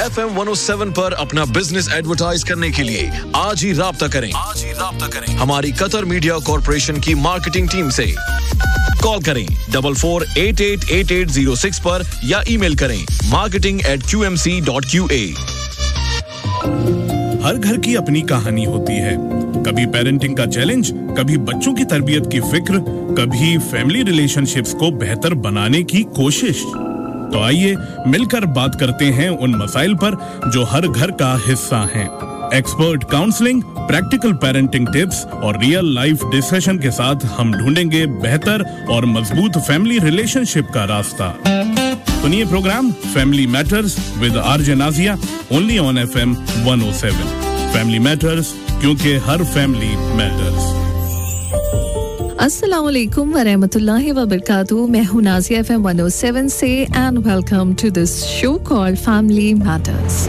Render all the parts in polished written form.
FM 107 पर अपना business advertise करने के लिए आज ही राब्ता करें। हमारी कतर मीडिया कॉर्पोरेशन की मार्केटिंग टीम से कॉल करें 44888806 पर या ईमेल करें marketing@qmc.qa। हर घर की अपनी कहानी होती है, कभी पेरेंटिंग का चैलेंज, कभी बच्चों की तरबियत की फिक्र, कभी फैमिली रिलेशनशिप्स को बेहतर बनाने की कोशिश। तो आइए मिलकर बात करते हैं उन मसाइल पर जो हर घर का हिस्सा हैं। Expert counselling, practical parenting tips और रियल लाइफ डिस्कशन के साथ हम ढूंढेंगे बेहतर और मजबूत फैमिली रिलेशनशिप का रास्ता। सुनिए programme family matters with RJ Nazia only on FM 107। Family matters, क्योंकि हर फैमिली मैटर्स। अस्सलाम वालेकुम व रहमतुल्लाहि व बरकातहू। मैं हूं नाजिया FM 107 से and welcome to this show called family matters.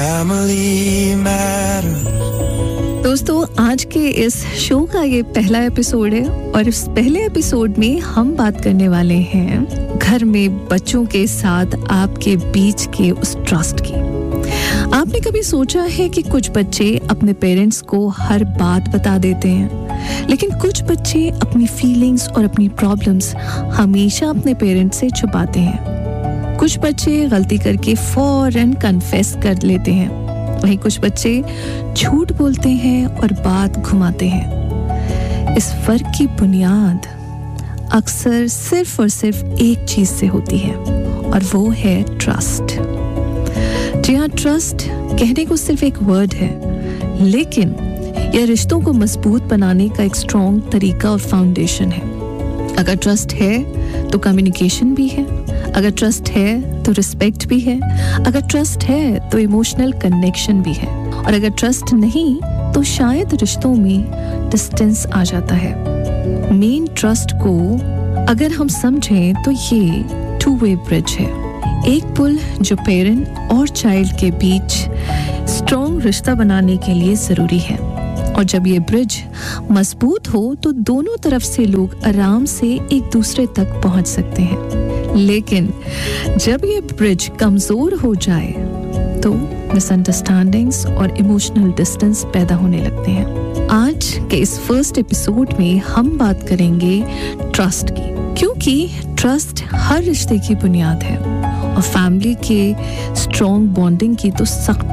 दोस्तों, आज के इस शो का ये पहला एपिसोड है और इस पहले एपिसोड में हम बात करने वाले हैं घर में बच्चों के साथ आपके बीच के उस ट्रस्ट की। आपने कभी सोचा है कि कुछ बच्चे अपने पेरेंट्स को हर बात बता देते हैं, लेकिन कुछ बच्चे अपनी फीलिंग्स और अपनी प्रॉब्लम्स हमेशा अपने पेरेंट्स से छुपाते हैं। कुछ बच्चे गलती करके फौरन कन्फेस कर लेते हैं, वहीं कुछ बच्चे झूठ बोलते हैं और बात घुमाते हैं। इस फर्क की बुनियाद अक्सर सिर्फ और सिर्फ एक चीज से होती है और वो है ट्रस्ट। जी हाँ, ट्रस्ट कहने को सिर्फ एक वर्ड है, लेकिन यह रिश्तों को मजबूत बनाने का एक स्ट्रॉन्ग तरीका और फाउंडेशन है। अगर ट्रस्ट है तो कम्युनिकेशन भी है, अगर ट्रस्ट है तो रिस्पेक्ट भी है, अगर ट्रस्ट है तो इमोशनल कनेक्शन भी है, और अगर ट्रस्ट नहीं तो शायद रिश्तों में डिस्टेंस आ जाता है। मेन ट्रस्ट को अगर हम समझें तो ये टू वे ब्रिज है, एक पुल जो पेरेंट और चाइल्ड के बीच स्ट्रॉन्ग रिश्ता बनाने के लिए जरूरी है। और जब ये ब्रिज मजबूत हो तो दोनों तरफ से लोग आराम से एक दूसरे तक पहुंच सकते हैं। लेकिन जब ये ब्रिज कमजोर हो जाए तो मिसअंडरस्टैंडिंग्स और इमोशनल डिस्टेंस पैदा होने लगते हैं। आज के इस फर्स्ट एपिसोड में हम बात करेंगे ट्रस्ट की, क्योंकि ट्रस्ट हर रिश्ते की बुनियाद है और फैमिली के स्ट्रॉन्ग बॉन्डिंग की तो सख्त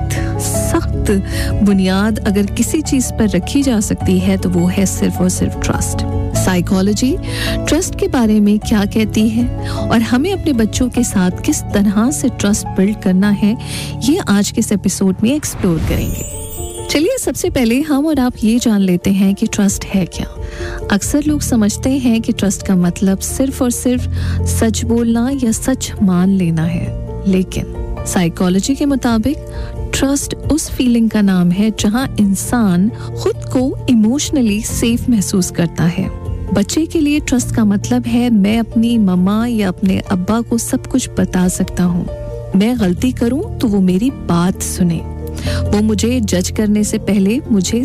बुनियाद अगर किसी चीज पर रखी जा सकती है तो वो है सिर्फ और सिर्फ ट्रस्ट। साइकोलॉजी ट्रस्ट के बारे में क्या कहती है और हमें अपने बच्चों के साथ किस तरह से ट्रस्ट बिल्ड करना है, ये आज के इस एपिसोड में एक्सप्लोर करेंगे। चलिए सबसे पहले हम और आप ये जान लेते हैं कि ट्रस्ट है क्या। अक्सर लोग समझते हैं कि ट्रस्ट का मतलब सिर्फ और सिर्फ सच बोलना या सच मान लेना है, लेकिन साइकोलॉजी के मुताबिक ट्रस्ट उस फीलिंग का नाम है जहां इंसान खुद को इमोशनली सेफ महसूस करता है। बच्चे के लिए ट्रस्ट का मतलब है मैं अपनी मम्मा या अपने अब्बा को सब कुछ बता सकता हूँ, मैं गलती करूँ तो वो मेरी बात सुने, वो मुझे जज करने से पहले मुझे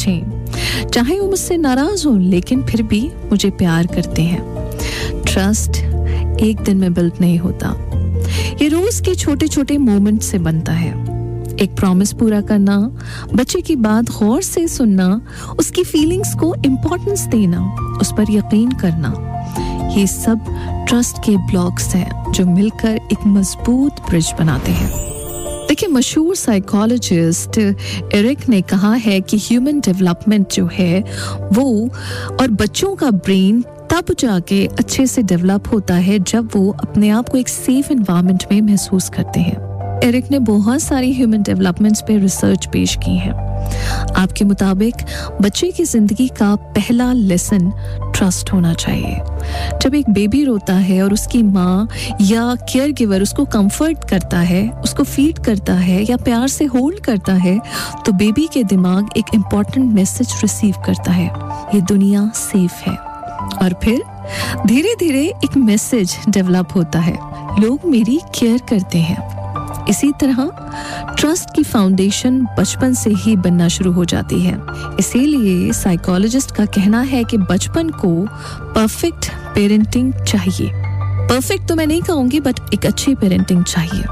समझें, चाहे वो मुझसे नाराज हो लेकिन फिर भी मुझे प्यार करते हैं। ट्रस्ट एक दिन में बिल्ड नहीं होता, ये रोज के छोटे छोटे मोमेंट से बनता है। एक प्रॉमिस पूरा करना, बच्चे की बात गौर से सुनना, उसकी फीलिंग्स को इम्पोर्टेंस देना, उस पर यकीन करना, ये सब ट्रस्ट के ब्लॉक्स हैं जो मिलकर एक मजबूत ब्रिज बनाते हैं। देखिए, मशहूर साइकोलॉजिस्ट एरिक ने कहा है कि ह्यूमन डेवलपमेंट जो है वो और बच्चों का ब्रेन तब जाके अच्छे से डेवलप होता है जब वो अपने आप को एक सेफ एनवायरनमेंट में महसूस करते हैं। एरिक ने बहुत सारी ह्यूमन डेवलपमेंट्स पे रिसर्च पेश की है। आपके मुताबिक बच्चे की जिंदगी का पहला लेसन ट्रस्ट होना चाहिए। जब एक बेबी रोता है और उसकी माँ या केयर गिवर उसको कंफर्ट करता है, उसको फीड करता है या प्यार से होल्ड करता है, तो बेबी के दिमाग एक इम्पॉर्टेंट मैसेज रिसीव करता है, ये दुनिया सेफ है। और फिर धीरे धीरे एक मैसेज डेवलप होता है, लोग मेरी केयर करते हैं। इसी तरह ट्रस्ट की फाउंडेशन बचपन से ही बनना शुरू हो जाती है। इसीलिए साइकोलॉजिस्ट का कहना है कि बचपन को परफेक्ट पेरेंटिंग चाहिए। परफेक्ट तो मैं नहीं कहूंगी, बट एक अच्छी पेरेंटिंग चाहिए।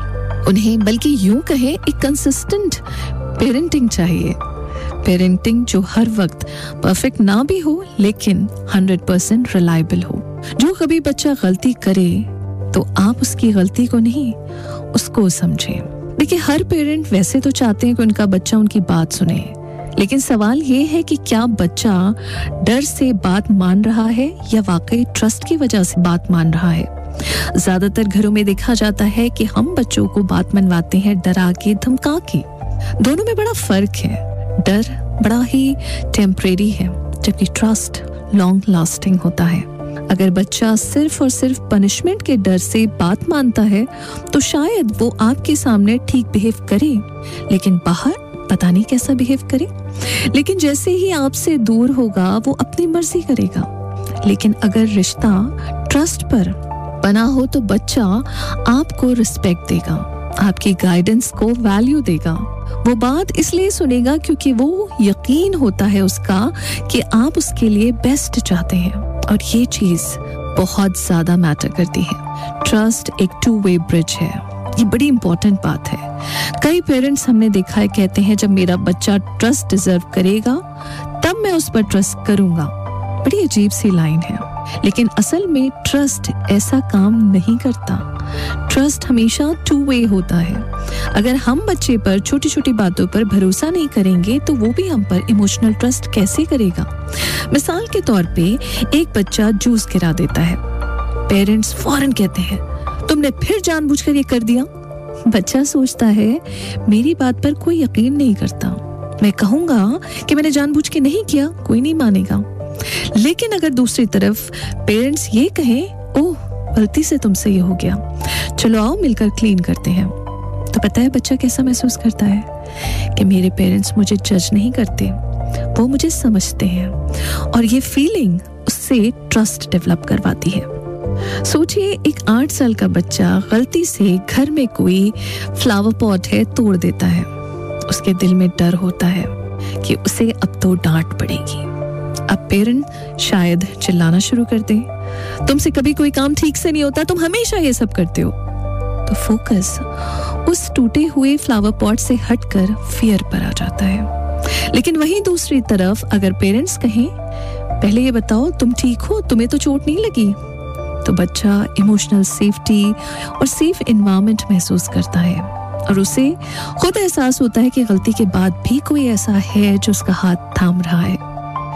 उन्हें बल्कि यूं कहें एक कंसिस्टेंट पेरेंटिंग चाहिए। पेरेंटिंग जो हर वक्त परफेक्ट ना भी हो लेकिन 100% रिलायबल हो। जो कभी बच्चा गलती करे तो आप उसकी गलती को नहीं, उसको समझें। देखिए, हर पेरेंट वैसे तो चाहते हैं कि उनका बच्चा उनकी बात सुने, लेकिन सवाल ये है कि क्या बच्चा डर से बात मान रहा है या वाकई ट्रस्ट की वजह से बात मान रहा है। ज्यादातर घरों में देखा जाता है कि हम बच्चों को बात मनवाते हैं डरा के, धमका के। दोनों में बड़ा फर्क है। डर बड़ा ही टेम्परेरी है, जबकि ट्रस्ट लॉन्ग लास्टिंग होता है। अगर बच्चा सिर्फ और सिर्फ पनिशमेंट के डर से बात मानता है तो शायद वो आपके सामने ठीक बिहेव करे, लेकिन बाहर पता नहीं कैसा बिहेव करे। लेकिन जैसे ही आपसे दूर होगा वो अपनी मर्जी करेगा। लेकिन अगर रिश्ता ट्रस्ट पर बना हो तो बच्चा आपको रिस्पेक्ट देगा, आपकी गाइडेंस को वैल्यू देगा। वो बात इसलिए सुनेगा क्योंकि वो यकीन होता है उसका कि आप उसके लिए बेस्ट चाहते हैं, और ये चीज बहुत ज्यादा मैटर करती है। ट्रस्ट एक 2-वे ब्रिज है, ये बड़ी इंपॉर्टेंट बात है। कई पेरेंट्स हमने देखा है कहते हैं जब मेरा बच्चा ट्रस्ट डिजर्व करेगा तब मैं उस पर ट्रस्ट करूंगा। बड़ी अजीब सी लाइन है, लेकिन असल में ट्रस्ट ऐसा काम नहीं करता। ट्रस्ट हमेशा 2-वे होता है। अगर हम बच्चे पर छोटी छोटी बातों पर भरोसा नहीं करेंगे तो वो भी हम पर इमोशनल ट्रस्ट कैसे करेगा। मिसाल के तौर पे एक बच्चा जूस गिरा देता है, पेरेंट्स फौरन कहते हैं तुमने फिर जानबूझकर ये कर दिया। बच्चा सोचता है मेरी बात पर कोई यकीन नहीं करता, मैं कहूंगा कि मैंने जानबूझ के नहीं किया, कोई नहीं मानेगा। लेकिन अगर दूसरी तरफ पेरेंट्स ये कहें ओह गलती से तुमसे ये हो गया, चलो आओ मिलकर क्लीन करते हैं, तो पता है बच्चा कैसा महसूस करता है कि मेरे पेरेंट्स मुझे जज नहीं करते, वो मुझे समझते हैं। और ये फीलिंग उससे ट्रस्ट डेवलप करवाती है। सोचिए एक 8 साल का बच्चा गलती से घर में कोई फ्लावर पॉट है तोड़ देता है। उसके दिल में डर होता है कि उसे अब तो डांट पड़ेगी। अब पेरेंट शायद चिल्लाना शुरू कर दे, तुमसे कभी कोई काम ठीक से नहीं होता, तुम हमेशा ये सब करते हो। तो फोकस उस टूटे हुए फ्लावर पॉट से हटकर फियर पर आ जाता है। लेकिन वहीं दूसरी तरफ अगर पेरेंट्स कहें पहले ये बताओ तुम ठीक हो, तुम्हें तो चोट नहीं लगी, तो बच्चा इमोशनल सेफ्टी और सेफ एनवायरनमेंट महसूस करता है और उसे खुद एहसास होता है कि गलती के बाद भी कोई ऐसा है जो उसका हाथ थाम रहा है।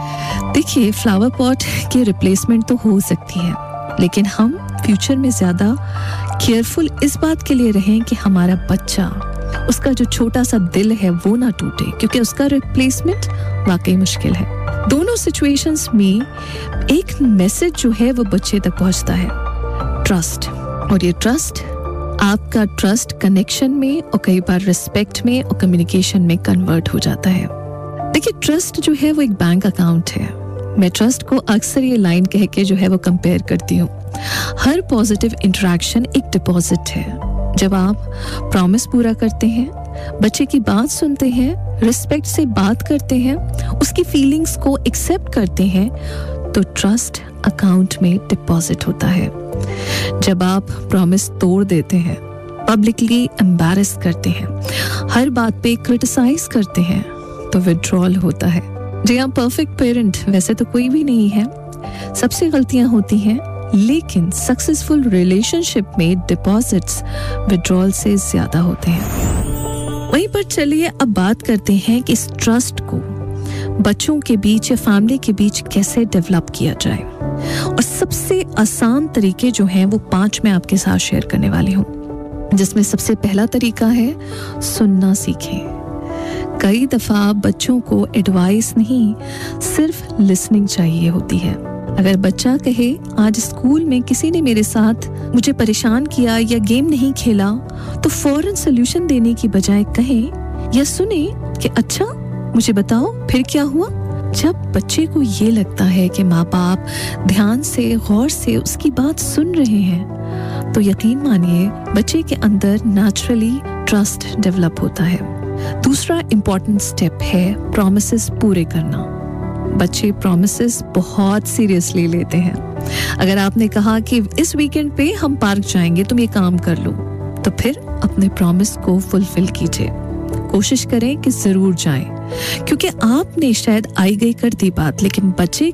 देखिए, फ्लावर पॉट की रिप्लेसमेंट तो हो सकती है, लेकिन हम फ्यूचर में ज्यादा केयरफुल इस बात के लिए रहें कि हमारा बच्चा, उसका जो छोटा सा दिल है वो ना टूटे, क्योंकि उसका रिप्लेसमेंट वाकई मुश्किल है। दोनों सिचुएशंस में एक मैसेज जो है वो बच्चे तक पहुंचता है, ट्रस्ट। और ये ट्रस्ट आपका ट्रस्ट कनेक्शन में और कई बार रिस्पेक्ट में और कम्युनिकेशन में कन्वर्ट हो जाता है। देखिए, ट्रस्ट जो है वो एक बैंक अकाउंट है। मैं ट्रस्ट को अक्सर ये लाइन कह के जो है वो कंपेयर करती हूँ। हर पॉजिटिव इंटरेक्शन एक डिपॉजिट है। जब आप प्रॉमिस पूरा करते हैं, बच्चे की बात सुनते हैं, रिस्पेक्ट से बात करते हैं, उसकी फीलिंग्स को एक्सेप्ट करते हैं, तो ट्रस्ट अकाउंट में डिपॉजिट होता है। जब आप प्रॉमिस तोड़ देते हैं, पब्लिकली एम्बैरेस करते हैं, हर बात पे क्रिटिसाइज करते हैं, तो विड्रॉल होता है। जी हाँ, परफेक्ट पेरेंट वैसे तो कोई भी नहीं है, सबसे गलतियां होती हैं, लेकिन सक्सेसफुल रिलेशनशिप में डिपॉजिट्स विड्रॉल से ज्यादा होते हैं। वहीं पर चलिए अब बात करते हैं कि इस ट्रस्ट को बच्चों के बीच या फैमिली के बीच कैसे डेवलप किया जाए। और सबसे आसान तरीके जो हैं वो 5 मैं आपके साथ शेयर करने वाली हूँ, जिसमें सबसे पहला तरीका है सुनना सीखें। कई दफा बच्चों को एडवाइस नहीं, सिर्फ लिसनिंग चाहिए होती है। अगर बच्चा कहे आज स्कूल में किसी ने मेरे साथ मुझे परेशान किया या गेम नहीं खेला, तो फौरन सोल्यूशन देने की बजाय कहे या सुने कि अच्छा मुझे बताओ फिर क्या हुआ। जब बच्चे को ये लगता है कि माँ बाप ध्यान से गौर से उसकी बात सुन रहे हैं, तो यकीन मानिए बच्चे के अंदर नेचुरली ट्रस्ट डेवलप होता है। दूसरा इम्पोर्टेंट स्टेप है प्रॉमिसेस पूरे करना। बच्चे प्रॉमिसेस बहुत सीरियसली लेते हैं। अगर आपने कहा कि इस वीकेंड पे हम पार्क जाएंगे, तुम ये काम कर लो, तो फिर अपने प्रॉमिस को फुलफिल कीजिए। कोशिश करें कि जरूर जाएं, क्योंकि आपने शायद आई गई कर दी बात, लेकिन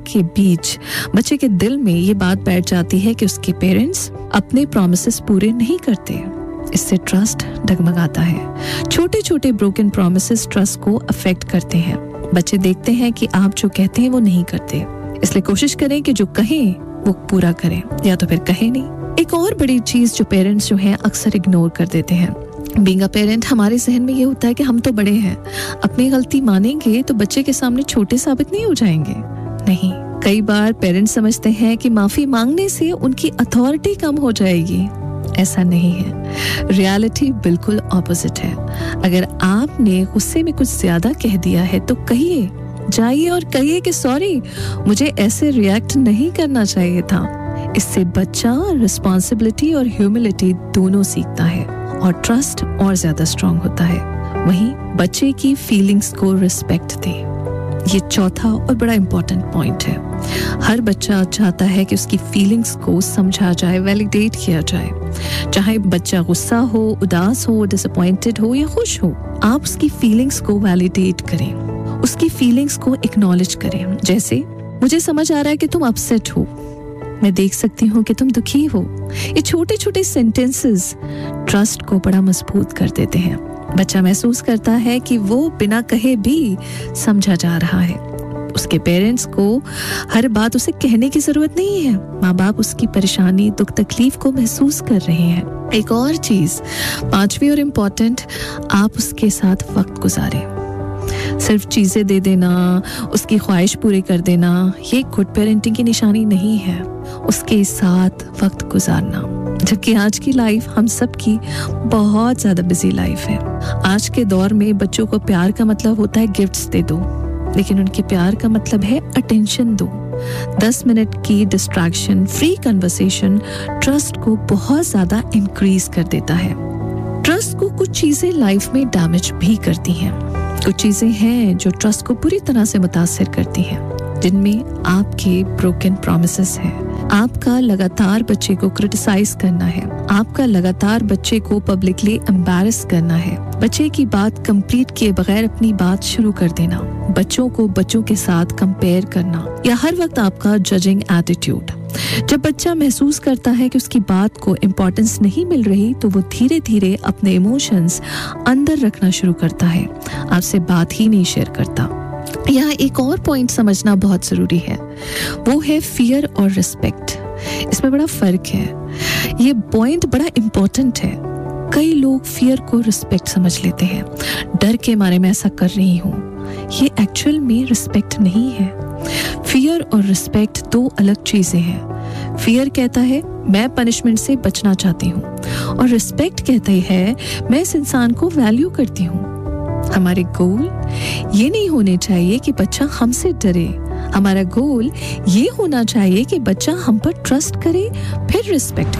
बच्चे के दिल में ये बात बैठ जाती है कि उसके पेरेंट्स अपने प्रॉमिसेस पूरे नहीं करते। इससे ट्रस्ट डगमगाता है। छोटे छोटे ब्रोकन प्रॉमिसेस ट्रस्ट को अफेक्ट करते हैं। बच्चे देखते हैं कि आप जो कहते हैं वो नहीं करते, इसलिए कोशिश करें कि जो कहें वो पूरा करें, या तो फिर कहें नहीं। एक और बड़ी चीज जो पेरेंट्स जो हैं अक्सर इग्नोर कर देते हैं। बीइंग अ पेरेंट हमारे जहन में ये होता है कि हम तो बड़े हैं, अपनी गलती मानेंगे तो बच्चे के सामने छोटे साबित नहीं हो जाएंगे। नहीं, कई बार पेरेंट्स समझते हैं कि माफी मांगने से उनकी अथॉरिटी कम हो जाएगी। ऐसा नहीं है, रियलिटी बिल्कुल ऑपोजिट है। अगर आपने गुस्से में कुछ ज्यादा कह दिया है तो कहिए, जाइए और कहिए कि सॉरी, मुझे ऐसे रिएक्ट नहीं करना चाहिए था। इससे बच्चा रिस्पॉन्सिबिलिटी और ह्यूमिलिटी दोनों सीखता है और ट्रस्ट और ज्यादा स्ट्रांग होता है। वहीं बच्चे की फीलिंग्स को रिस्पेक्ट दे, ये चौथा और बड़ा इंपॉर्टेंट पॉइंट है। हर बच्चा चाहता है कि उसकी फीलिंग्स को समझा जाए, वैलिडेट किया जाए। चाहे बच्चा गुस्सा हो, उदास हो, डिसअपॉइंटेड हो या खुश हो, आप उसकी फीलिंग्स को वैलिडेट करें, उसकी फीलिंग्स को एक्नॉलेज करें। जैसे, मुझे समझ आ रहा है कि तुम अपसेट हो, मैं देख सकती हूँ कि तुम दुखी हो। ये छोटे छोटे सेंटेंसेस ट्रस्ट को बड़ा मजबूत कर देते हैं। बच्चा महसूस करता है कि वो बिना कहे भी समझा जा रहा है। उसके पेरेंट्स को हर बात उसे कहने की जरूरत नहीं है। माँ बाप उसकी परेशानी, दुख, तकलीफ को महसूस कर रहे हैं। एक और चीज, पांचवी और इम्पोर्टेंट, आप उसके साथ वक्त गुजारें। सिर्फ चीजें दे देना, उसकी ख्वाहिश पूरी कर देना, ये गुड पेरेंटिंग की निशानी नहीं है। उसके साथ वक्त गुजारना, जबकि आज की लाइफ हम सबकी बहुत ज्यादा बिजी लाइफ है। आज के दौर में बच्चों को प्यार का मतलब होता है गिफ्ट्स दे दो, लेकिन उनके प्यार का मतलब है अटेंशन दो। 10 मिनट की डिस्ट्रैक्शन फ्री कन्वर्सेशन ट्रस्ट को बहुत ज्यादा इंक्रीज कर देता है। ट्रस्ट को कुछ चीजें लाइफ में डैमेज भी करती हैं। कुछ चीजें हैं जो ट्रस्ट को पूरी तरह से मुतासिर करती हैं, जिनमें आपके ब्रोकन प्रॉमिसेस हैं। आपका लगातार बच्चे को क्रिटिसाइज करना है, आपका लगातार बच्चे को पब्लिकली एम्बैरस करना है, बच्चे की बात कंप्लीट किए बगैर अपनी बात शुरू कर देना, बच्चों को बच्चों के साथ कंपेयर करना, या हर वक्त आपका जजिंग एटीट्यूड। जब बच्चा महसूस करता है कि उसकी बात को इम्पोर्टेंस नहीं मिल रही, तो वो धीरे धीरे अपने इमोशंस अंदर रखना शुरू करता है, आपसे बात ही नहीं शेयर करता। यहाँ एक और पॉइंट समझना बहुत जरूरी है, वो है फियर और रिस्पेक्ट। इसमें बड़ा फर्क है। ये पॉइंट बड़ा इम्पोर्टेंट है। कई लोग फियर को रिस्पेक्ट समझ लेते हैं, डर के मारे में ऐसा कर रही हूँ। ये एक्चुअल में रिस्पेक्ट नहीं है। फियर और रिस्पेक्ट दो अलग चीजें हैं। फियर कहता है मैं पनिशमेंट से बचना चाहती हूँ, और रिस्पेक्ट कहता है मैं इस इंसान को वैल्यू करती हूँ। हमारे गोल ये नहीं होने चाहिए कि बच्चा हमसे डरे। हमारा गोल ये होना चाहिए कि बच्चा हम पर ट्रस्ट करे, फिर रिस्पेक्ट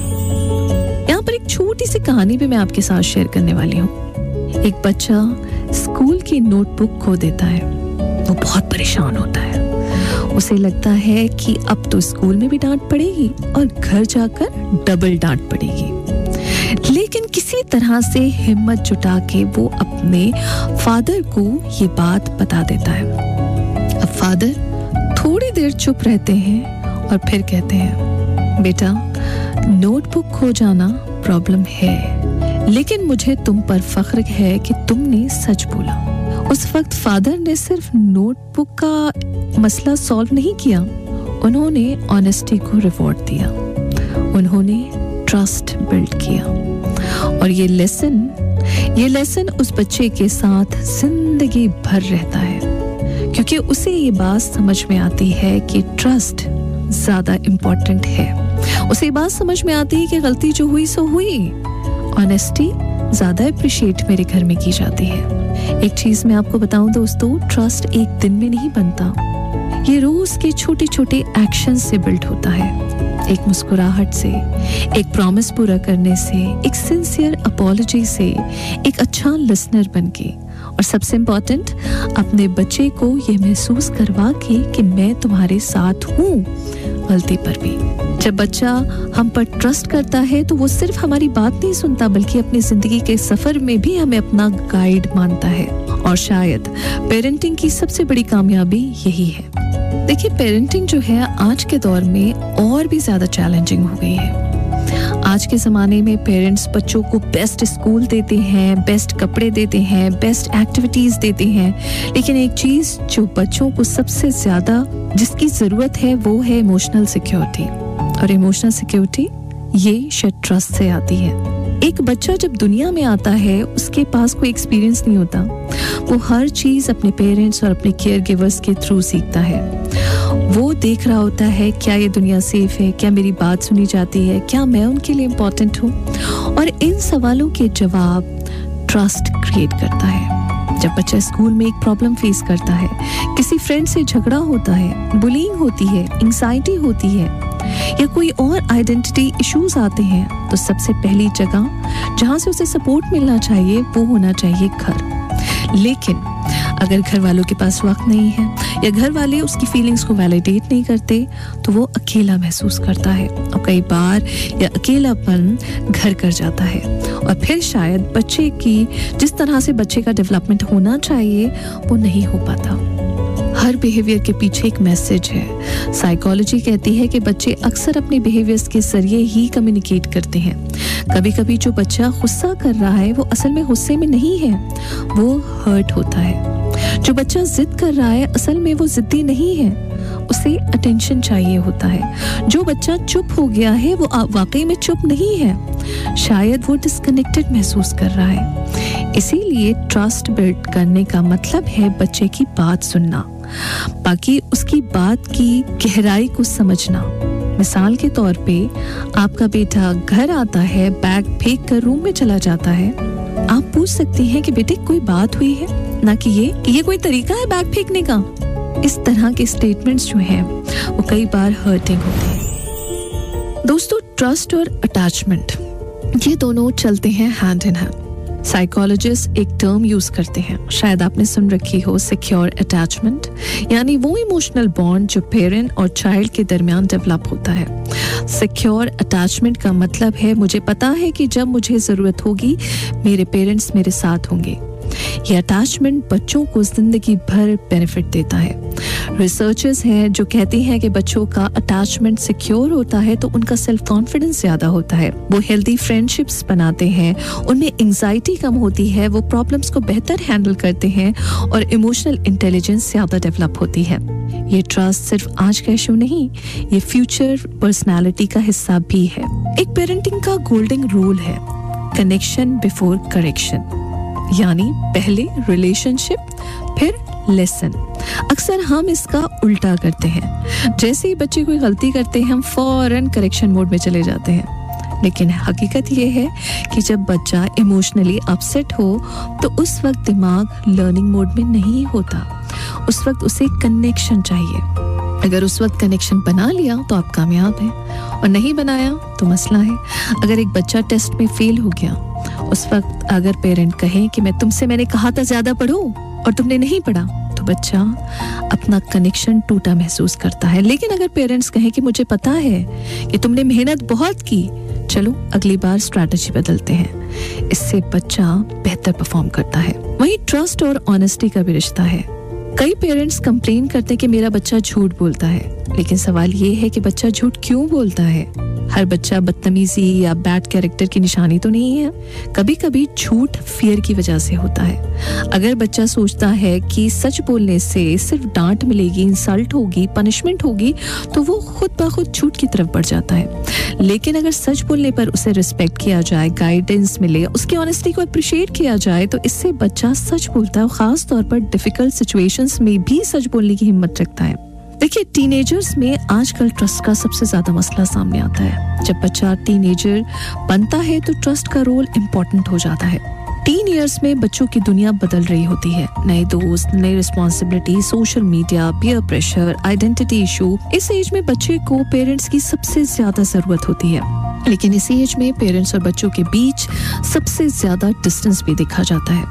करे। यहाँ पर एक छोटी सी कहानी भी मैं आपके साथ शेयर करने वाली हूँ। एक बच्चा स्कूल की नोटबुक खो देता है। वो बहुत परेशान होता है। उसे लगता है कि अब तो स्कूल में भी डांट पड़ेगी और घर जाकर डबल डांट पड़ेगी, लेकिन किसी तरह से हिम्मत जुटा के वो अपने फादर को ये बात बता देता है। अब फादर थोड़ी देर चुप रहते हैं और फिर कहते हैं, बेटा नोटबुक खो जाना प्रॉब्लम है, लेकिन मुझे तुम पर फख्र है कि तुमने सच बोला। उस वक्त फादर ने सिर्फ नोटबुक का मसला सॉल्व नहीं किया, उन्होंने ऑनेस्टी को रिवॉर्ड दिया, उन्होंने ट्रस्ट बिल्ड किया। और ये लेसन उस बच्चे के साथ जिंदगी भर रहता है, क्योंकि उसे ये बात समझ में आती है कि ट्रस्ट ज्यादा इम्पोर्टेंट है। उसे ये बात समझ में आती है कि गलती जो हुई सो हुई, ऑनेस्टी ज्यादा अप्रिशिएट मेरे घर में की जाती है। एक चीज मैं आपको बताऊं दोस्तों, ट्रस्ट एक दिन में नहीं बनता, ये रोज के छोटे छोटे एक्शन से बिल्ड होता है। एक मुस्कुराहट से, एक प्रॉमिस पूरा करने से, एक सिंसियर अपॉलजी से, एक अच्छा लिसनर बनके, और सबसे इम्पोर्टेंट अपने बच्चे को ये महसूस करवा के कि मैं तुम्हारे साथ हूँ, गलती पर भी। जब बच्चा हम पर ट्रस्ट करता है तो वो सिर्फ हमारी बात नहीं सुनता बल्कि अपनी जिंदगी के सफर में भी हमें अपना गाइड मानता है। और शायद पेरेंटिंग की सबसे बड़ी कामयाबी यही है। देखिए, पेरेंटिंग जो है आज के दौर में और भी ज्यादा चैलेंजिंग हो गई है। आज के ज़माने में पेरेंट्स बच्चों को बेस्ट स्कूल देते हैं, बेस्ट कपड़े देते हैं, बेस्ट एक्टिविटीज़ देते हैं, लेकिन एक चीज़ जो बच्चों को सबसे ज़्यादा जिसकी ज़रूरत है वो है इमोशनल सिक्योरिटी। और इमोशनल सिक्योरिटी ये शायद ट्रस्ट से आती है। एक बच्चा जब दुनिया में आता है उसके पास कोई एक्सपीरियंस नहीं होता, वो हर चीज़ अपने पेरेंट्स और अपने केयर गिवर्स के थ्रू सीखता है। वो देख रहा होता है क्या ये दुनिया सेफ है, क्या मेरी बात सुनी जाती है, क्या मैं उनके लिए इम्पोर्टेंट हूँ, और इन सवालों के जवाब ट्रस्ट क्रिएट करता है। जब बच्चा स्कूल में एक प्रॉब्लम फेस करता है, किसी फ्रेंड से झगड़ा होता है, बुलिंग होती है, एंग्जाइटी होती है या कोई और आइडेंटिटी इश्यूज आते हैं, तो सबसे पहली जगह जहाँ से उसे सपोर्ट मिलना चाहिए वो होना चाहिए घर। लेकिन अगर घर वालों के पास वक्त नहीं है या घर वाले उसकी फीलिंग्स को वैलिडेट नहीं करते तो वो अकेला महसूस करता है और कई बार यह अकेलापन घर कर जाता है और फिर शायद बच्चे की जिस तरह से बच्चे का डेवलपमेंट होना चाहिए वो नहीं हो पाता। हर बिहेवियर के पीछे एक मैसेज है। साइकोलॉजी कहती है कि बच्चे अक्सर अपने बिहेवियर्स के जरिए ही कम्युनिकेट करते हैं। कभी कभी जो बच्चा गुस्सा कर रहा है वो असल में गुस्से में नहीं है, वो हर्ट होता है। जो बच्चा जिद कर रहा है असल में वो जिद्दी नहीं है, उसे अटेंशन चाहिए होता है। जो बच्चा चुप हो गया है वो वाकई में चुप नहीं है, शायद वो डिस्कनेक्टेड महसूस कर रहा है। इसीलिए ट्रस्ट बिल्ड करने का मतलब है बच्चे की बात सुनना, बाकी उसकी बात की गहराई को समझना। मिसाल के तौर पे आपका बेटा घर आता है, बैग फेंक कर रूम में चला जाता है, आप पूछ सकती हैं कि बेटे कोई बात हुई है, ना कि ये कोई तरीका है बैग फेंकने का। इस तरह के स्टेटमेंट्स जो हैं वो कई बार हर्टिंग होते हैं। दोस्तों, ट्रस्ट और अटैचमेंट ये दोनों चलते हैं हैंड इन हैंड। साइकोलॉजिस्ट एक टर्म यूज करते हैं, शायद आपने सुन रखी हो, सिक्योर अटैचमेंट, यानी वो इमोशनल बॉन्ड जो पेरेंट और चाइल्ड के दरमियान डेवलप होता है। सिक्योर अटैचमेंट का मतलब है मुझे पता है कि जब मुझे जरूरत होगी मेरे पेरेंट्स मेरे साथ होंगे। यह अटैचमेंट बच्चों को जिंदगी भर बेनिफिट देता है। रिसर्चर्स हैं जो कहती हैं कि बच्चों का अटैचमेंट सिक्योर होता है तो उनका सेल्फ कॉन्फिडेंस ज्यादा होता है, वो हेल्दी फ्रेंडशिप्स बनाते हैं, उनमें एंजाइटी कम होती है, वो प्रॉब्लम्स को बेहतर हैंडल करते हैं और इमोशनल इंटेलिजेंस ज्यादा डेवलप होती है। ये ट्रस्ट सिर्फ आज का इशू नहीं, ये फ्यूचर पर्सनालिटी का हिस्सा भी है। एक पेरेंटिंग का गोल्डन रूल है कनेक्शन बिफोर करेक्शन, यानी पहले रिलेशनशिप फिर लेसन। अक्सर हम इसका उल्टा करते हैं, जैसे ही बच्चे कोई गलती करते हैं हम फौरन करेक्शन मोड में चले जाते हैं। लेकिन हकीकत ये है कि जब बच्चा इमोशनली अपसेट हो तो उस वक्त दिमाग लर्निंग मोड में नहीं होता, उस वक्त उसे कनेक्शन चाहिए। अगर उस वक्त कनेक्शन बना लिया तो आप कामयाब हैं और नहीं बनाया तो मसला है। अगर एक बच्चा टेस्ट में फेल हो गया, उस वक्त अगर पेरेंट कहें कि मैंने कहा था ज्यादा पढ़ो और तुमने नहीं पढ़ा, तो बच्चा अपना कनेक्शन टूटा महसूस करता है। लेकिन अगर पेरेंट्स कहें कि मुझे पता है कि तुमने मेहनत बहुत की, चलो अगली बार स्ट्रैटेजी बदलते हैं, इससे बच्चा बेहतर परफॉर्म करता है। वहीं ट्रस्ट और ऑनेस्टी का भी रिश्ता है। कई पेरेंट्स कंप्लेन करते हैं कि मेरा बच्चा झूठ बोलता है, लेकिन सवाल ये है कि बच्चा झूठ क्यों बोलता है। हर बच्चा बदतमीजी या बैड कैरेक्टर की निशानी तो नहीं है, कभी कभी झूठ फियर की वजह से होता है। अगर बच्चा सोचता है कि सच बोलने से सिर्फ डांट मिलेगी, इंसल्ट होगी, पनिशमेंट होगी, तो वो खुद ब खुद झूठ की तरफ बढ़ जाता है। लेकिन अगर सच बोलने पर उसे रिस्पेक्ट किया जाए, गाइडेंस मिले, उसकी ऑनेस्टी को अप्रिशिएट किया जाए, तो इससे बच्चा सच बोलता है, खास तौर पर डिफिकल्ट सिचुएशंस में भी सच बोलने की हिम्मत रखता है। देखिए, टीनेजर्स में आजकल ट्रस्ट का सबसे ज्यादा मसला सामने आता है। जब बच्चा टीनेजर बनता है तो ट्रस्ट का रोल इम्पोर्टेंट हो जाता है। टीन ईयर्स में बच्चों की दुनिया बदल रही होती है, नए दोस्त, नई responsibility, social media, peer pressure, identity issue. इस एज में बच्चे को पेरेंट्स की सबसे ज्यादा जरूरत होती है, लेकिन इसी एज में पेरेंट्स और बच्चों के बीच सबसे ज्यादा डिस्टेंस भी देखा जाता है।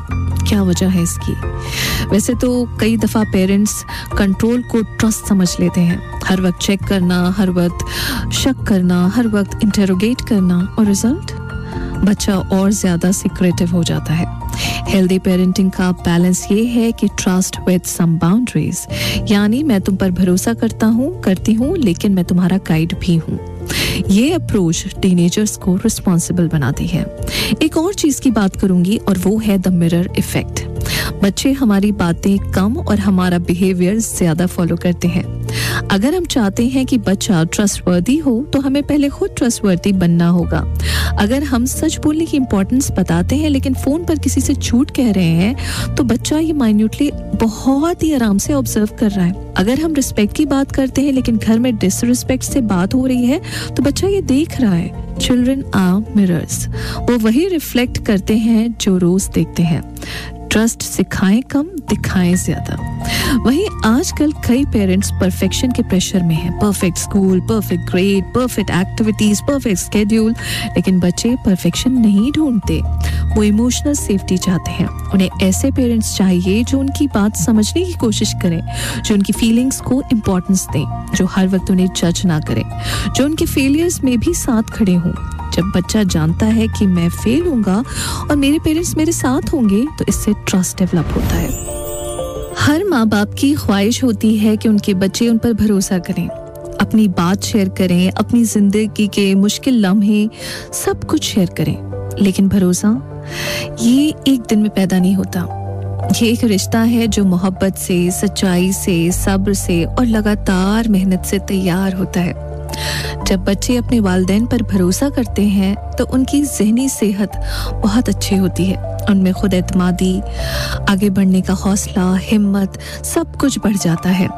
क्या वजह है इसकी? वैसे तो कई दफ़ा पेरेंट्स कंट्रोल को ट्रस्ट समझ लेते हैं। हर वक्त चेक करना, हर वक्त शक करना, हर वक्त इंटरोगेट करना, और रिजल्ट बच्चा और ज़्यादा सिक्रेटिव हो जाता है। हेल्दी पेरेंटिंग का बैलेंस ये है कि ट्रस्ट विद सम बाउंड्रीज, यानी मैं तुम पर भरोसा करती हूँ लेकिन मैं तुम्हारा गाइड भी हूँ। ये अप्रोच टीनेजर्स को रिस्पॉन्सिबल बनाती है। एक और चीज की बात करूंगी और वो है द मिरर इफेक्ट। बच्चे हमारी बातें कम और हमारा बिहेवियर ज्यादा फॉलो करते हैं। अगर हम चाहते हैं कि बच्चा ट्रस्टवर्दी हो तो हमें पहले खुद ट्रस्टवर्दी बनना होगा। अगर हम सच बोलने की इंपॉर्टेंस बताते हैं लेकिन फोन पर किसी से झूठ कह रहे हैं तो बच्चा ये माइन्यूटली बहुत ही आराम से ऑब्जर्व कर रहा है। अगर हम रिस्पेक्ट की बात करते हैं लेकिन घर में डिसरिस्पेक्ट से बात हो रही है तो बच्चा ये देख रहा है। चिल्ड्रन आर मिरर्स, वो वही रिफ्लेक्ट करते हैं जो रोज देखते हैं। ट्रस्ट सिखाएं कम, दिखाएं ज्यादा। वहीं आजकल कई पेरेंट्स परफेक्शन के प्रेशर में हैं। Perfect school, perfect grade, perfect activities, perfect schedule, लेकिन बच्चे परफेक्शन नहीं ढूंढते, वो इमोशनल सेफ्टी चाहते हैं। उन्हें ऐसे पेरेंट्स चाहिए जो उनकी बात समझने की कोशिश करें, जो उनकी फीलिंग्स को इम्पोर्टेंस दें, जो हर वक्त उन्हें जज ना करें, जो उनके फेलियर्स में भी साथ खड़े हों। जब बच्चा जानता है कि मैं फेल होऊंगा और मेरे पेरेंट्स मेरे साथ होंगे तो इससे ट्रस्ट डेवलप होता है। हर माँ बाप की ख्वाहिश होती है कि उनके बच्चे उन पर भरोसा करें, अपनी बात शेयर करें, अपनी जिंदगी के मुश्किल लम्हे सब कुछ शेयर करें। लेकिन भरोसा ये एक दिन में पैदा नहीं होता। ये एक रिश्ता है जो मोहब्बत से, सच्चाई से, सब्र से और लगातार मेहनत से तैयार होता है। जब बच्चे अपने वालिदैन पर भरोसा करते हैं तो उनकी ज़हनी सेहत बहुत अच्छी होती है। उनमें खुद एतमादी, आगे बढ़ने का हौसला, हिम्मत सब कुछ बढ़ जाता है।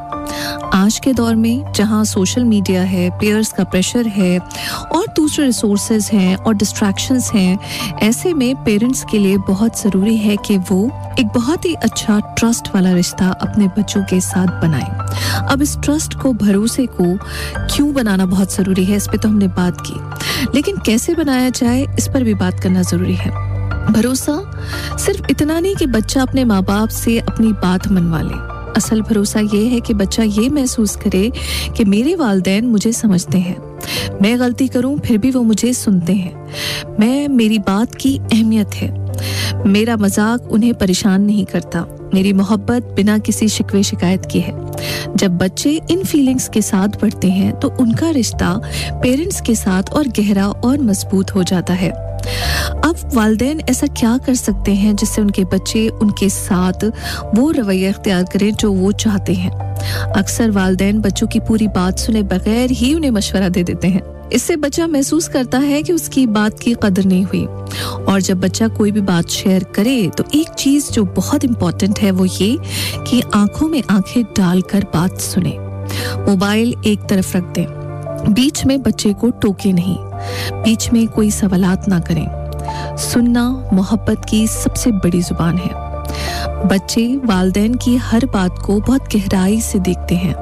आज के दौर में जहां सोशल मीडिया है, पेयर्स का प्रेशर है और दूसरे रिसोर्सेज हैं और डिस्ट्रैक्शंस हैं, ऐसे में पेरेंट्स के लिए बहुत ज़रूरी है कि वो एक बहुत ही अच्छा ट्रस्ट वाला रिश्ता अपने बच्चों के साथ बनाएं। अब इस ट्रस्ट को, भरोसे को क्यों बनाना बहुत ज़रूरी है, इस पे तो हमने बात की, लेकिन कैसे बनाया जाए इस पर भी बात करना ज़रूरी है। भरोसा सिर्फ इतना नहीं कि बच्चा अपने माँ बाप से अपनी बात मनवा ले। असल भरोसा ये है कि बच्चा ये महसूस करे कि मेरे वालिदैन मुझे समझते हैं, मैं गलती करूं फिर भी वो मुझे सुनते हैं, मेरी बात की अहमियत है, मेरा मजाक उन्हें परेशान नहीं करता, मेरी मोहब्बत बिना किसी शिकवे शिकायत के है। जब बच्चे इन फीलिंग्स के साथ बढ़ते हैं तो उनका रिश्ता पेरेंट्स के साथ और गहरा और मजबूत हो जाता है। अब वालिदैन ऐसा क्या कर सकते हैं जिससे उनके बच्चे उनके साथ वो रवैया इख्तियार करें जो वो चाहते हैं। अक्सर वालिदैन बच्चों की पूरी बात सुने बगैर ही उन्हें मशवरा दे देते हैं। इससे बच्चा महसूस करता है कि उसकी बात की कदर नहीं हुई। और जब बच्चा कोई भी बात शेयर करे तो एक चीज जो बहुत इंपॉर्टेंट है वो ये कि आंखों में आंखें डालकर बात सुने। मोबाइल एक तरफ रख दें, बीच में बच्चे को टोके नहीं, बीच में कोई सवालात ना करें। सुनना मोहब्बत की सबसे बड़ी जुबान है। बच्चे वालिदैन की हर बात को बहुत गहराई से देखते हैं।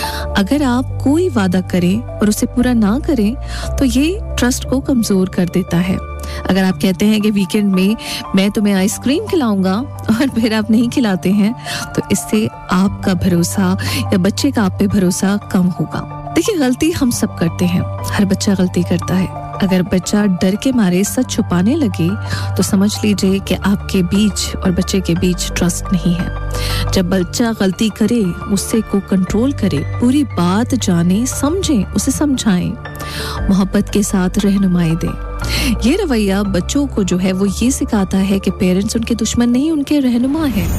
अगर आप कोई वादा करें और उसे पूरा ना करें तो ये ट्रस्ट को कमजोर कर देता है। अगर आप कहते हैं कि वीकेंड में मैं तुम्हें आइसक्रीम खिलाऊंगा और फिर आप नहीं खिलाते हैं तो इससे आपका भरोसा या बच्चे का आप पे भरोसा कम होगा। देखिए, गलती हम सब करते हैं, हर बच्चा गलती करता है। अगर बच्चा डर के मारे सच छुपाने लगे तो समझ लीजिए कि आपके बीच और बच्चे के बीच ट्रस्ट नहीं है। जब बच्चा गलती करे, गुस्से को कंट्रोल करे, पूरी बात जाने, समझें, उसे समझाएं, मोहब्बत के साथ रहनुमाई दें। ये रवैया बच्चों को जो है वो ये सिखाता है कि पेरेंट्स उनके दुश्मन नहीं, उनके रहनुमा हैं।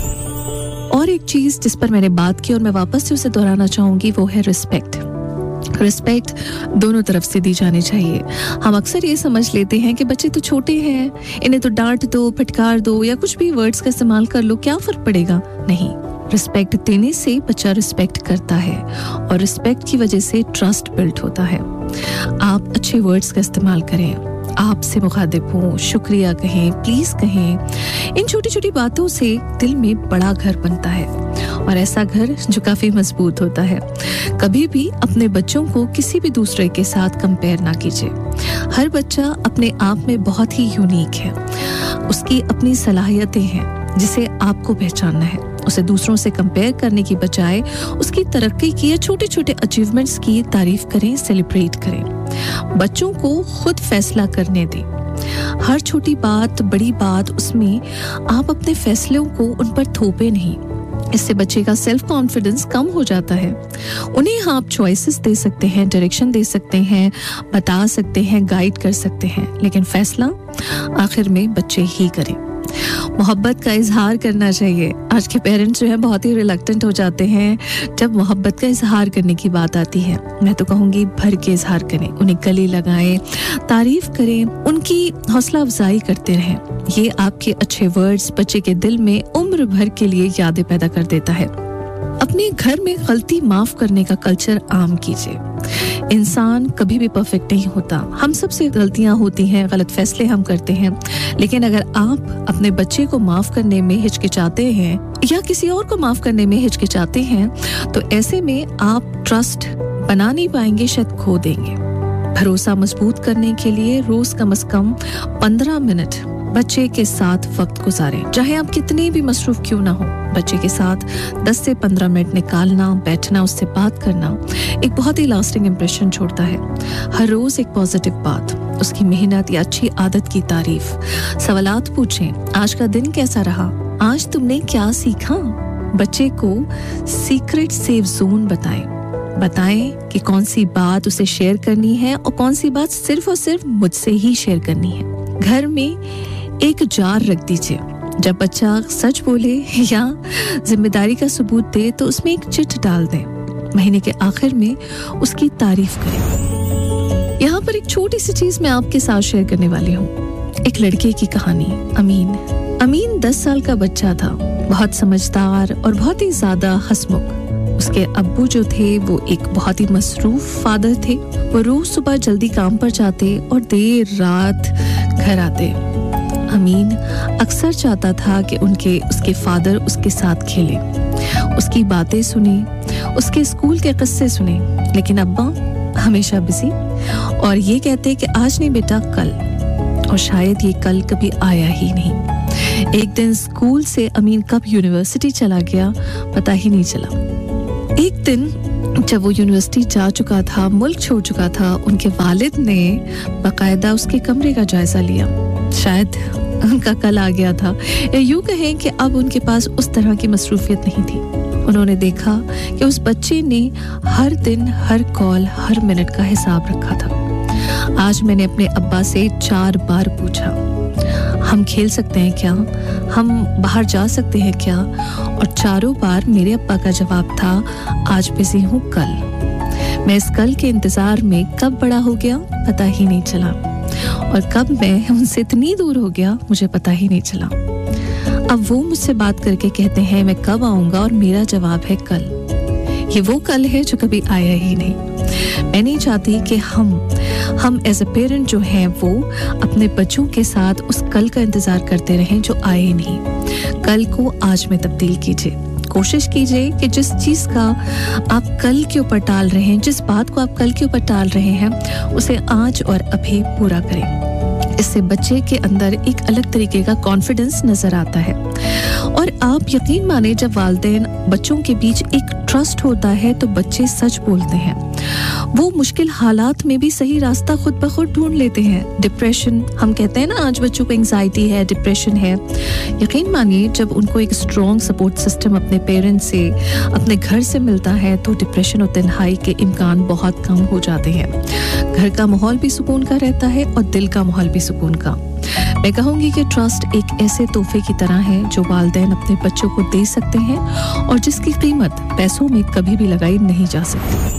और एक चीज जिस पर मैंने बात की और मैं वापस से उसे दोहराना चाहूंगी वो है रिस्पेक्ट। रिस्पेक्ट दोनों तरफ से दी जानी चाहिए। हम अक्सर ये समझ लेते हैं कि बच्चे तो छोटे हैं, इन्हें तो डांट दो, फटकार दो या कुछ भी वर्ड्स का इस्तेमाल कर लो, क्या फर्क पड़ेगा। नहीं, रिस्पेक्ट देने से बच्चा रिस्पेक्ट करता है और रिस्पेक्ट की वजह से ट्रस्ट बिल्ड होता है। आप अच्छे वर्ड्स का इस्तेमाल करें, आपसे मुखातिब हों, शुक्रिया कहें, प्लीज कहें। इन छोटी छोटी बातों से दिल में बड़ा घर बनता है और ऐसा घर जो काफी मजबूत होता है। कभी भी अपने बच्चों को किसी भी दूसरे के साथ कंपेयर ना कीजिए। हर बच्चा अपने आप में बहुत ही यूनिक है, उसकी अपनी सलाहियतें हैं। जिसे आपको पहचानना है। उसे दूसरों से कंपेयर करने की बजाय उसकी तरक्की की या छोटे छोटे अचीवमेंट्स की तारीफ करें, सेलिब्रेट करें। बच्चों को खुद फैसला करने दें। हर छोटी बात, बड़ी बात, उसमें आप अपने फैसलों को उन पर थोपे नहीं। इससे बच्चे का सेल्फ कॉन्फिडेंस कम हो जाता है। उन्हें आप चॉइसेस दे सकते हैं, डायरेक्शन दे सकते हैं, बता सकते हैं, गाइड कर सकते हैं, लेकिन फैसला आखिर में बच्चे ही करें। मोहब्बत का इजहार करना चाहिए। आज के पेरेंट्स जो है बहुत ही रिलक्टेंट हो जाते हैं जब मोहब्बत का इजहार करने की बात आती है। मैं तो कहूँगी भर के इजहार करें, उन्हें गले लगाएं, तारीफ करें, उनकी हौसला अफजाई करते रहें। ये आपके अच्छे वर्ड्स बच्चे के दिल में उम्र भर के लिए यादें पैदा कर देता है। अपने घर में गलती माफ करने का कल्चर आम कीजिए। इंसान कभी भी परफेक्ट नहीं होता, हम सबसे गलतियां होती हैं, गलत फैसले हम करते हैं, लेकिन अगर आप अपने बच्चे को माफ करने में हिचकिचाते हैं या किसी और को माफ करने में हिचकिचाते हैं तो ऐसे में आप ट्रस्ट बना नहीं पाएंगे, शायद खो देंगे। भरोसा मजबूत करने के लिए रोज कम से कम 15 मिनट बच्चे के साथ वक्त गुजारें। चाहे आप कितने भी मसरूफ क्यों ना हो, बच्चे के साथ 10 से 15 मिनट निकालना, बैठना, उससे बात करना एक बहुत ही लास्टिंग इम्प्रेशन छोड़ता है। हर रोज एक पॉजिटिव बात, उसकी मेहनत या अच्छी आदत की तारीफ, सवालात पूछें। आज का दिन कैसा रहा? आज तुमने क्या सीखा? बच्चे को सीक्रेट सेफ जोन बताएं कि कौन सी बात उसे शेयर करनी है और कौन सी बात सिर्फ और सिर्फ मुझसे ही शेयर करनी है। घर में एक जार रख दीजिए। जब बच्चा सच बोले या जिम्मेदारी का सबूत दे तो उसमें एक चिट डाल दें। महीने के आखिर में उसकी तारीफ करें। यहाँ पर एक छोटी सी चीज मैं आपके साथ शेयर करने वाली हूँ। एक लड़के की कहानी। अमीन 10 साल का बच्चा था, बहुत समझदार और बहुत ही ज्यादा हंसमुख। उसके अब्बू जो थे वो एक बहुत ही मसरूफ फादर थे। वो रोज सुबह जल्दी काम पर जाते और देर रात घर आते। अमीन अक्सर चाहता था कि उसके फादर उसके साथ खेले, उसकी बातें सुने, उसके स्कूल के किस्से सुने, लेकिन अब्बा हमेशा बिजी और ये कहते कि आज नहीं बेटा कल, और शायद ये कल कभी आया ही नहीं। एक दिन स्कूल से अमीन कब यूनिवर्सिटी चला गया पता ही नहीं चला। एक दिन जब वो यूनिवर्सिटी जा चुका था, मुल्क छोड़ चुका था, उनके वालिद ने बाकायदा उसके कमरे का जायजा लिया। शायद उनका कल आ गया था, या यूं कहें कि अब उनके पास उस तरह की मसरूफियत नहीं थी। उन्होंने देखा कि उस बच्चे ने हर दिन, हर कॉल, हर मिनट का हिसाब रखा था। आज मैंने अपने अब्बा से 4 बार पूछा, हम खेल सकते हैं क्या, हम बाहर जा सकते हैं क्या, और चारों बार मेरे अब्बा का जवाब था आज बिजी हूँ, कल। मैं इस कल के इंतजार में कब बड़ा हो गया पता ही नहीं चला, और कब मैं उनसे इतनी दूर हो गया मुझे पता ही नहीं चला। अब वो मुझसे बात करके कहते हैं मैं कब आऊंगा, और मेरा जवाब है कल। ये वो कल है जो कभी आया ही नहीं। मैं नहीं चाहती कि हम एज अ पेरेंट जो हैं वो अपने बच्चों के साथ उस कल का इंतजार करते रहें जो आए नहीं। कल को आज में तब्दील कीजिए। कोशिश कीजिए कि जिस चीज का आप कल के ऊपर टाल रहे हैं, जिस बात को आप कल के ऊपर टाल रहे हैं, उसे आज और अभी पूरा करें। इससे बच्चे के अंदर एक अलग तरीके का कॉन्फिडेंस नजर आता है। और आप यकीन माने, जब वालिदैन बच्चों के बीच एक ट्रस्ट होता है तो बच्चे सच बोलते हैं। वो मुश्किल हालात में भी सही रास्ता खुद ब खुद ढूंढ लेते हैं। डिप्रेशन, हम कहते हैं ना आज बच्चों को एंजाइटी है, डिप्रेशन है। यकीन मानिए जब उनको एक स्ट्रॉन्ग सपोर्ट सिस्टम अपने पेरेंट्स से, अपने घर से मिलता है तो डिप्रेशन और तन्हाई के इम्कान बहुत कम हो जाते हैं। घर का माहौल भी सुकून का रहता है और दिल का माहौल भी सुकून का। मैं कहूँगी कि ट्रस्ट एक ऐसे तोहफे की तरह है जो वालिदैन अपने बच्चों को दे सकते हैं और जिसकी कीमत पैसों में कभी भी लगाई नहीं जा सकती।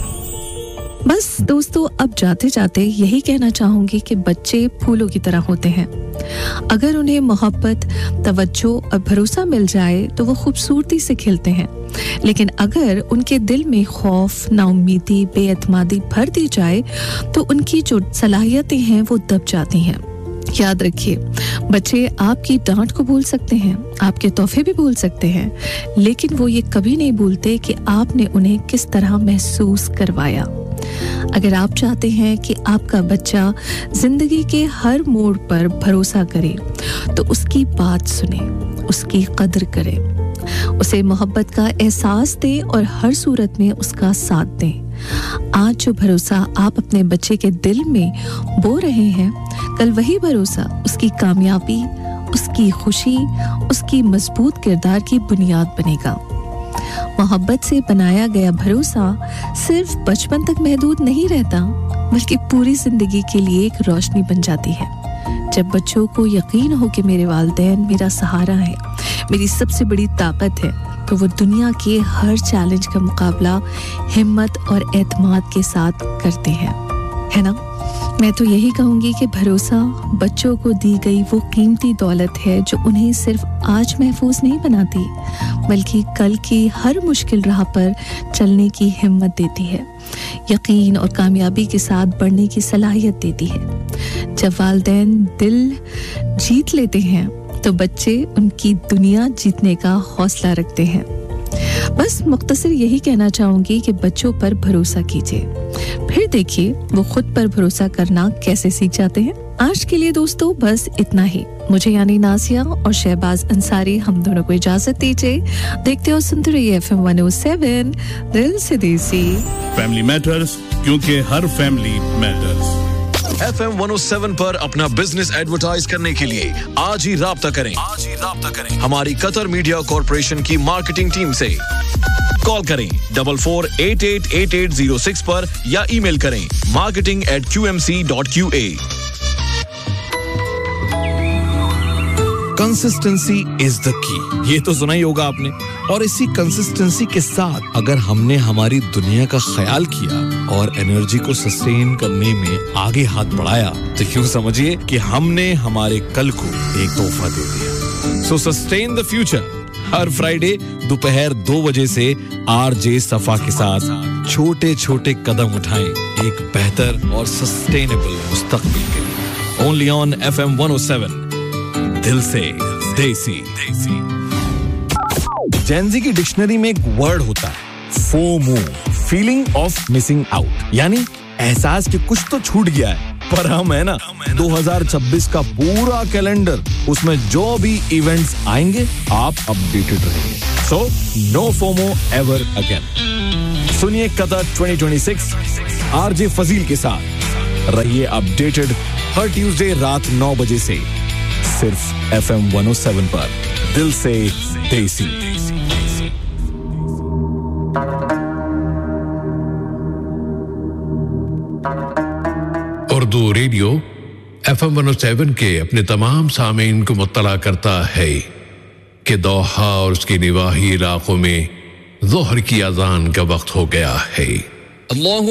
बस दोस्तों, अब जाते जाते यही कहना चाहूंगी कि बच्चे फूलों की तरह होते हैं। अगर उन्हें मोहब्बत, तवज्जो और भरोसा मिल जाए तो वो खूबसूरती से खिलते हैं, लेकिन अगर उनके दिल में खौफ, नाउम्मीदी, बेएतमादी भर दी जाए तो उनकी जो सलाहियतें हैं वो दब जाती हैं। याद रखिए, बच्चे आपकी डांट को भूल सकते हैं, आपके तोहफे भी भूल सकते हैं, लेकिन वो ये कभी नहीं भूलते कि आपने उन्हें किस तरह महसूस करवाया। अगर आप चाहते हैं कि आपका बच्चा जिंदगी के हर मोड़ पर भरोसा करे तो उसकी बात सुने, उसकी कदर करें, उसे मोहब्बत का एहसास दें और हर सूरत में उसका साथ दें। आज जो भरोसा आप अपने बच्चे के दिल में बो रहे हैं, कल वही भरोसा उसकी कामयाबी, उसकी खुशी, उसकी मजबूत किरदार की बुनियाद बनेगा। मोहब्बत से बनाया गया भरोसा सिर्फ बचपन तक महदूद नहीं रहता, बल्कि पूरी जिंदगी के लिए एक रोशनी बन जाती है। जब बच्चों को यकीन हो कि मेरे वालिदैन मेरा सहारा है, मेरी सबसे बड़ी ताकत है, तो वो दुनिया के हर चैलेंज का मुकाबला हिम्मत और एतमाद के साथ करते हैं, है ना? मैं तो यही कहूँगी कि भरोसा बच्चों को दी गई वो कीमती दौलत है जो उन्हें सिर्फ आज महफूज नहीं बनाती, बल्कि कल की हर मुश्किल राह पर चलने की हिम्मत देती है, यकीन और कामयाबी के साथ बढ़ने की सलाहियत देती है। जब वालिदैन दिल जीत लेते हैं तो बच्चे उनकी दुनिया जीतने का हौसला रखते हैं। बस मुख्तसर यही कहना चाहूंगी कि बच्चों पर भरोसा कीजिए, फिर देखिए वो खुद पर भरोसा करना कैसे सीख जाते हैं। आज के लिए दोस्तों बस इतना ही। मुझे यानी नासिया और शहबाज अंसारी, हम दोनों को इजाजत दीजिए। देखते हो सुनते रहिए FM 107 दिल से देसी। फैमिली मैटर्स, क्योंकि हर फैमिली मैटर्स। FM 107 पर अपना बिजनेस एडवर्टाइज करने के लिए आज ही राब्ता करें। हमारी कतर मीडिया कॉर्पोरेशन की मार्केटिंग टीम से कॉल करें 44888806 पर या ईमेल करें marketing@qmc.qa। Consistency is the key, ये तो सुना ही होगा आपने। और इसी कंसिस्टेंसी के साथ अगर हमने हमारी दुनिया का ख्याल किया और एनर्जी को सस्टेन करने में आगे हाथ बढ़ाया, तो यूं समझिए कि हमने हमारे कल को एक तोहफा दे दिया। सो sustain the future. Her Friday दोपहर 2 बजे से आरजे सफा के साथ छोटे छोटे कदम उठाएं एक बेहतर और सस्टेनेबल मुस्तकबिल के लिए। ओनली ऑन FM 107 दिल से देसी। जेनजी की डिक्शनरी में एक वर्ड होता है FOMO, feeling of missing out, यानी एहसास कि कुछ तो छूट गया है। पर हम है ना 2026 का पूरा कैलेंडर, उसमें जो भी इवेंट्स आएंगे आप अपडेटेड रहेंगे। So no FOMO ever again. सुनिए कतर 2026 आरजे फजील के साथ, रहिए अपडेटेड हर ट्यूसडे रात 9 बजे से सिर्फ FM 107 पर दिल से देसी। उर्दू रेडियो FM 107 के अपने तमाम सामीन को मुत्तला करता है कि दोहा और उसके निवाही इलाकों में ज़ोहर की अज़ान का वक्त हो गया है।